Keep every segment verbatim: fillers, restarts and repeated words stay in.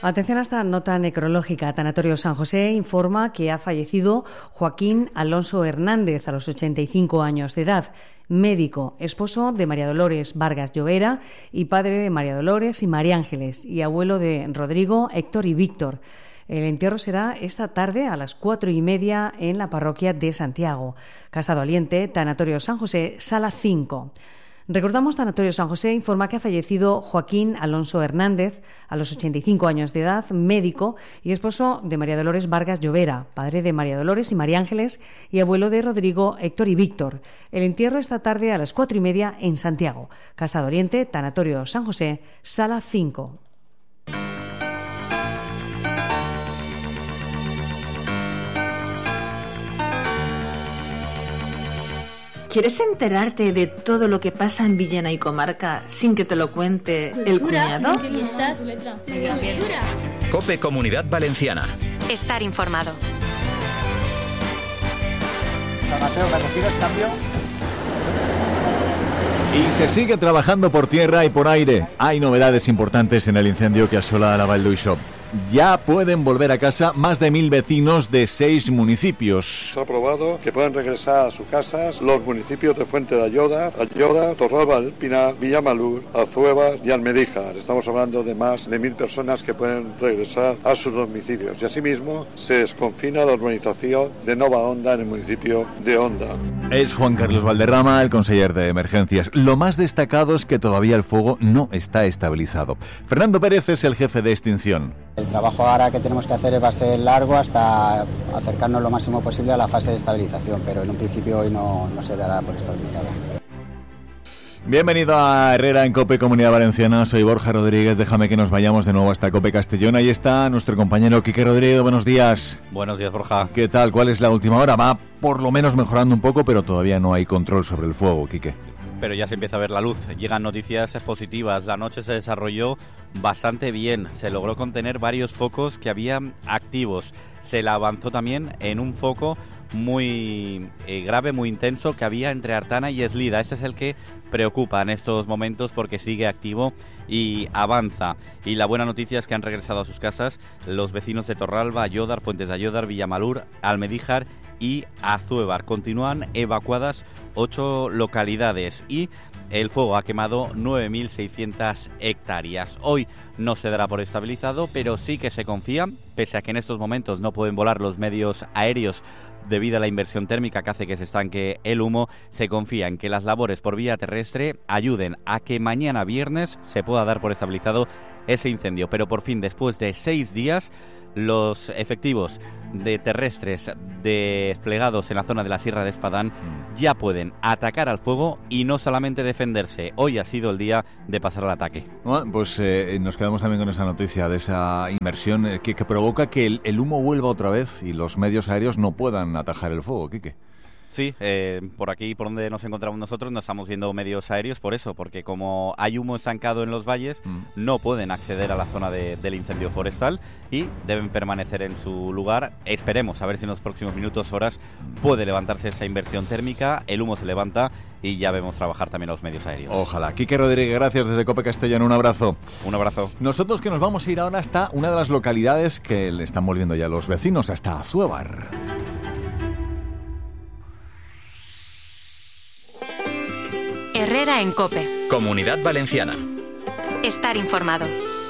Atención a esta nota necrológica. Tanatorio San José informa que ha fallecido Joaquín Alonso Hernández a los ochenta y cinco años de edad, médico, esposo de María Dolores Vargas Llovera y padre de María Dolores y María Ángeles y abuelo de Rodrigo, Héctor y Víctor. El entierro será esta tarde a las cuatro y media en la parroquia de Santiago. Casa Doliente, Tanatorio San José, sala cinco. Recordamos, Tanatorio San José informa que ha fallecido Joaquín Alonso Hernández a los ochenta y cinco años de edad, médico y esposo de María Dolores Vargas Llovera, padre de María Dolores y María Ángeles y abuelo de Rodrigo, Héctor y Víctor. El entierro esta tarde a las cuatro y media en Santiago. Casa de Oriente, Tanatorio San José, sala cinco. ¿Quieres enterarte de todo lo que pasa en Villena y comarca sin que te lo cuente el cuñado? ¿Qué estás? COPE Comunidad Valenciana. Estar informado. San Mateo, ¿me recibes cambio? Y se sigue trabajando por tierra y por aire. Hay novedades importantes en el incendio que asola la Val d'Uixó. Ya pueden volver a casa más de mil vecinos de seis municipios. Se ha aprobado que puedan regresar a sus casas los municipios de Fuente de Ayora, Ayora, Torralba del Pinar, Villamalur, Azueva y Almedíjar. Estamos hablando de más de mil personas que pueden regresar a sus domicilios. Y asimismo se desconfina la urbanización de Nova Onda en el municipio de Onda. Es Juan Carlos Valderrama, el conseller de Emergencias. Lo más destacado es que todavía el fuego no está estabilizado. Fernando Pérez es el jefe de extinción. El trabajo ahora que tenemos que hacer va a ser largo hasta acercarnos lo máximo posible a la fase de estabilización, pero en un principio hoy no, no se dará por estabilizada. Bienvenido a Herrera en COPE Comunidad Valenciana. Soy Borja Rodríguez. Déjame que nos vayamos de nuevo hasta COPE Castellón. Ahí está nuestro compañero Quique Rodríguez. Buenos días. Buenos días, Borja. ¿Qué tal? ¿Cuál es la última hora? Va por lo menos mejorando un poco, pero todavía no hay control sobre el fuego, Quique. Pero ya se empieza a ver la luz. Llegan noticias positivas. La noche se desarrolló bastante bien. Se logró contener varios focos que había activos. Se la avanzó también en un foco muy eh, grave, muy intenso que había entre Artana y Eslida. Este es el que preocupa en estos momentos porque sigue activo y avanza. Y la buena noticia es que han regresado a sus casas los vecinos de Torralba, Ayodar, Fuentes de Ayodar, Villamalur, Almedíjar y Azuévar. Continúan evacuadas ocho localidades y el fuego ha quemado nueve mil seiscientas hectáreas. Hoy no se dará por estabilizado, pero sí que se confía, pese a que en estos momentos no pueden volar los medios aéreos debido a la inversión térmica que hace que se estanque el humo, se confía en que las labores por vía terrestre ayuden a que mañana viernes se pueda dar por estabilizado ese incendio. Pero por fin, después de seis días, los efectivos de terrestres desplegados en la zona de la Sierra de Espadán ya pueden atacar al fuego y no solamente defenderse. Hoy ha sido el día de pasar al ataque. Bueno, pues eh, nos quedamos también con esa noticia de esa inmersión eh, que, que provoca que el, el humo vuelva otra vez y los medios aéreos no puedan atajar el fuego, Quique. Sí, eh, por aquí, por donde nos encontramos nosotros, no estamos viendo medios aéreos por eso, porque como hay humo estancado en los valles, mm. no pueden acceder a la zona de, del incendio forestal y deben permanecer en su lugar. Esperemos a ver si en los próximos minutos, horas, puede levantarse esa inversión térmica, el humo se levanta y ya vemos trabajar también los medios aéreos. Ojalá. Quique Rodríguez, gracias desde COPE Castellón, un abrazo. Un abrazo. Nosotros que nos vamos a ir ahora hasta una de las localidades que le están volviendo ya los vecinos, hasta Azuévar. Herrera en COPE. Comunidad Valenciana. Estar informado.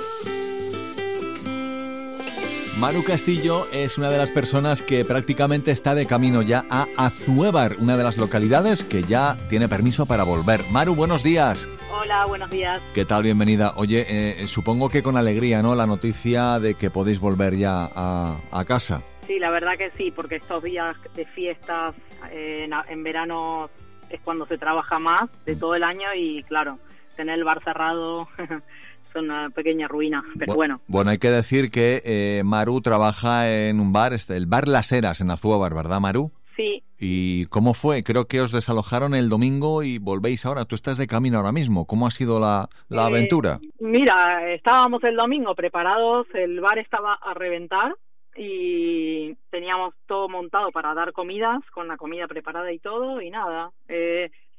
Maru Castillo es una de las personas que prácticamente está de camino ya a Azuévar, una de las localidades que ya tiene permiso para volver. Maru, buenos días. Hola, buenos días. ¿Qué tal? Bienvenida. Oye, eh, supongo que con alegría, ¿no? La noticia de que podéis volver ya a, a casa. Sí, la verdad que sí, porque estos días de fiestas eh, en, en verano es cuando se trabaja más de todo el año y claro, tener el bar cerrado es una pequeña ruina, pero bueno. Bueno, hay que decir que eh, Maru trabaja en un bar, este, el bar Las Heras en Azuévar, ¿verdad, Maru? Sí. ¿Y cómo fue? Creo que os desalojaron el domingo y volvéis ahora. Tú estás de camino ahora mismo. ¿Cómo ha sido la, la eh, aventura? Mira, estábamos el domingo preparados, el bar estaba a reventar y teníamos todo montado para dar comidas, con la comida preparada y todo, y nada, eh,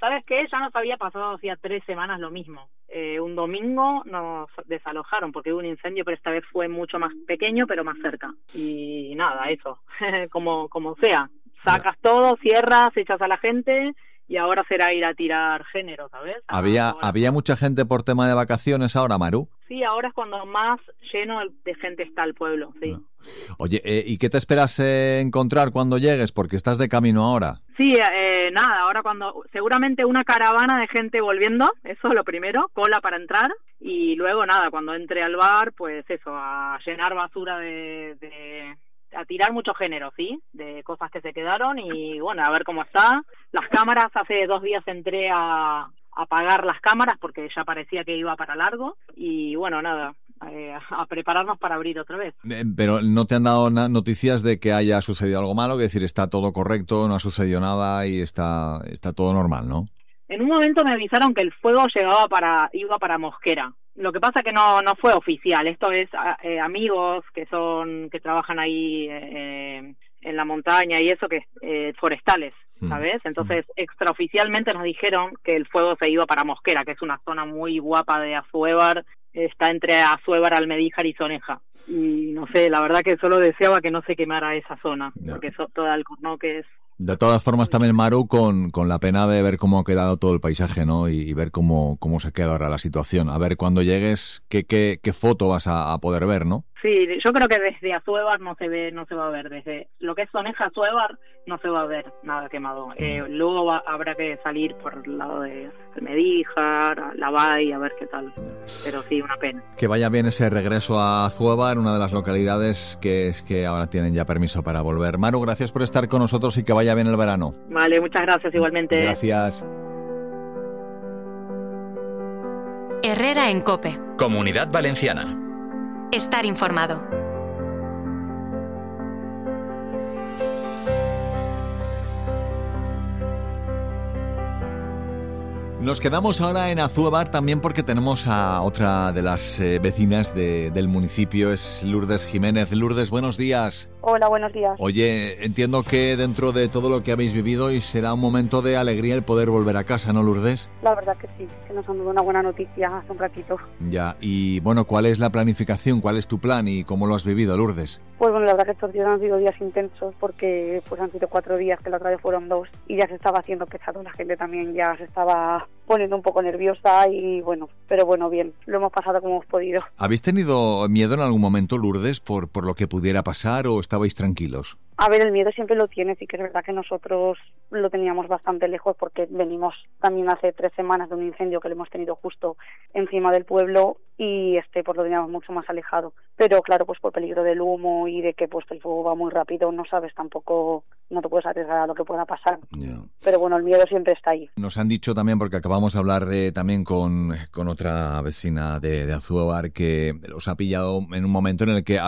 ¿sabes qué? Ya nos había pasado hacía tres semanas lo mismo. Eh, un domingo nos desalojaron porque hubo un incendio, pero esta vez fue mucho más pequeño, pero más cerca. Y nada, eso, como, como sea. Sacas todo, cierras, echas a la gente... Y ahora será ir a tirar género, ¿sabes? ¿Había, ahora... ¿Había mucha gente por tema de vacaciones ahora, Maru? Sí, ahora es cuando más lleno de gente está el pueblo, sí. No. Oye, eh, ¿y qué te esperas eh, encontrar cuando llegues? Porque estás de camino ahora. Sí, eh, nada, ahora cuando... Seguramente una caravana de gente volviendo, eso es lo primero, cola para entrar. Y luego, nada, cuando entre al bar, pues eso, a llenar basura de... de... a tirar mucho género, ¿sí? De cosas que se quedaron y, bueno, a ver cómo está. Las cámaras, hace dos días entré a, a apagar las cámaras porque ya parecía que iba para largo y, bueno, nada, eh, a prepararnos para abrir otra vez. Eh, pero ¿no te han dado na- noticias de que haya sucedido algo malo? Es decir, está todo correcto, no ha sucedido nada y está, está todo normal, ¿no? En un momento me avisaron que el fuego llegaba para iba para Mosquera. Lo que pasa que no no fue oficial. Esto es eh, amigos que son que trabajan ahí eh, en la montaña y eso, que eh, forestales, ¿sabes? Entonces, extraoficialmente nos dijeron que el fuego se iba para Mosquera, que es una zona muy guapa de Azuévar. Está entre Azuévar, Almedíjar y Soneja. Y no sé, la verdad que solo deseaba que no se quemara esa zona, no. Porque eso, toda Alcornoques... De todas formas, también, Maru, con, con la pena de ver cómo ha quedado todo el paisaje, ¿no? Y, y ver cómo, cómo se queda ahora la situación. A ver, cuando llegues, qué, qué, qué foto vas a, a poder ver, ¿no? Sí, yo creo que desde Azuévar no se ve, no se va a ver. Desde lo que es Soneja, Azuévar, no se va a ver nada quemado. Eh, luego va, habrá que salir por el lado de Almedíjar, La Bay, a ver qué tal. Pero sí, una pena. Que vaya bien ese regreso a Azuévar, una de las localidades que es que ahora tienen ya permiso para volver. Maru, gracias por estar con nosotros y que vaya bien el verano. Vale, muchas gracias igualmente. Gracias. Herrera en COPE. Comunidad Valenciana. Estar informado. Nos quedamos ahora en Azuévar también porque tenemos a otra de las eh, vecinas de, del municipio, es Lourdes Jiménez. Lourdes, buenos días. Hola, buenos días. Oye, entiendo que dentro de todo lo que habéis vivido hoy será un momento de alegría el poder volver a casa, ¿no, Lourdes? La verdad que sí, que nos han dado una buena noticia hace un ratito. Ya, y bueno, ¿cuál es la planificación? ¿Cuál es tu plan y cómo lo has vivido, Lourdes? Pues bueno, la verdad que estos días han sido días intensos porque pues han sido cuatro días, que la otra vez fueron dos, y ya se estaba haciendo pesado, la gente también ya se estaba poniendo un poco nerviosa y bueno, pero bueno, bien, lo hemos pasado como hemos podido. ¿Habéis tenido miedo en algún momento, Lourdes, por, por lo que pudiera pasar o estabais tranquilos? A ver, el miedo siempre lo tienes y que es verdad que nosotros lo teníamos bastante lejos porque venimos también hace tres semanas de un incendio que lo hemos tenido justo encima del pueblo y este pues lo teníamos mucho más alejado. Pero claro, pues por peligro del humo y de que pues el fuego va muy rápido, no sabes tampoco, no te puedes arriesgar a lo que pueda pasar. Yeah. Pero bueno, el miedo siempre está ahí. Nos han dicho también, porque acabamos de hablar de, también con, con otra vecina de, de Azuévar, que os ha pillado en un momento en el que